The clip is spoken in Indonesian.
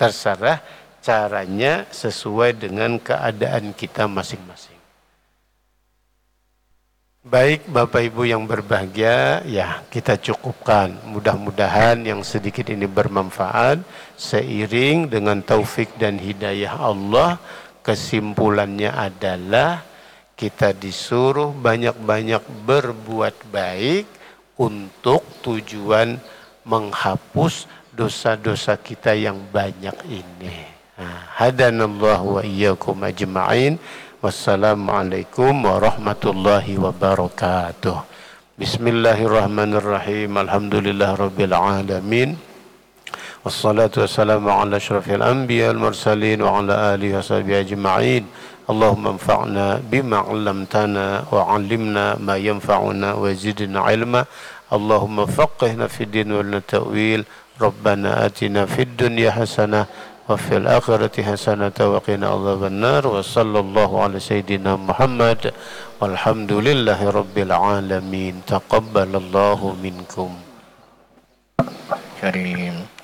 terserah caranya sesuai dengan keadaan kita masing-masing. Baik Bapak Ibu yang berbahagia, ya kita cukupkan. Mudah-mudahan yang sedikit ini bermanfaat. Seiring dengan taufik dan hidayah Allah, kesimpulannya adalah kita disuruh banyak-banyak berbuat baik untuk tujuan menghapus dosa-dosa kita yang banyak ini. Hadanallahu wa iyyakum ajma'in. Wassalamualaikum warahmatullahi wabarakatuh. Bismillahirrahmanirrahim. Alhamdulillah rabbil alamin. Wassalatu wassalamu ala asyrafil anbiya wal mursalin wa ala alihi washabihi ajma'in. Allahumma anfa'na bima 'allamtana wa 'allimna ma yanfa'una wa zidna 'ilma. Allahumma faqihna fid din wal ta'wil. Rabbana atina fid dunya hasanah wa fil akhirati hasanatan wa qina adzabannar. Wa sallallahu ala sayyidina Muhammad walhamdulillahi rabbil alamin. Taqabbalallahu minkum. Karim.